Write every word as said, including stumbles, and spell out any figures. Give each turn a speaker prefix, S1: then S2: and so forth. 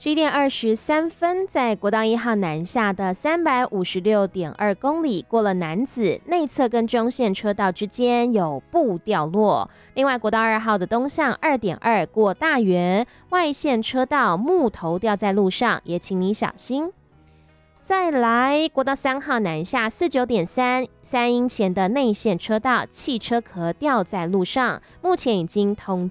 S1: 十一点二十三分，在国道一号南下的三百五十六点二公里，过了楠梓内侧跟中线车道之间有布掉落。另外，国道二号的东向二点二过大园外线车道木头掉在路上，也请你小心。再来，国道三号南下四九点三三英前的内线车道汽车壳掉在路上，目前已经通